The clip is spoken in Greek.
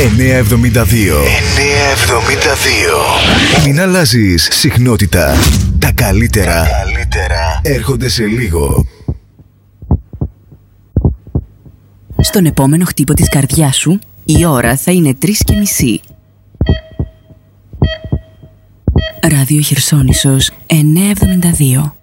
972. Μην αλλάζεις συχνότητα. Τα καλύτερα έρχονται σε λίγο. Στον επόμενο χτύπο της καρδιάς σου, η ώρα θα είναι 3:30. Ράδιο Χερσόνησος 972.